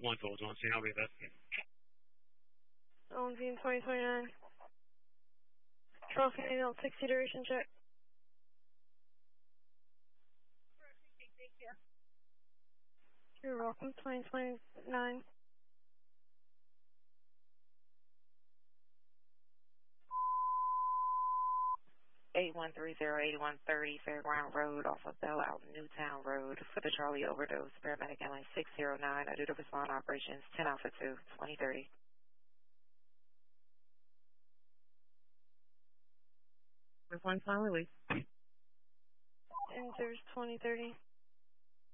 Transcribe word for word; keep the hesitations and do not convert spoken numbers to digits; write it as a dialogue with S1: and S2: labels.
S1: one towards one. See, I'll be there.
S2: O M V twenty twenty-nine. Charles County, sixty duration check. You're welcome, twenty twenty-nine.
S3: eight one three zero, eight one three zero Fairground Road off of Bell out Newtown Road for the Charlie overdose. Paramedic M I six zero nine. I do the respond operations ten Alpha two, twenty thirty.
S4: With one final release.
S2: Enters twenty thirty.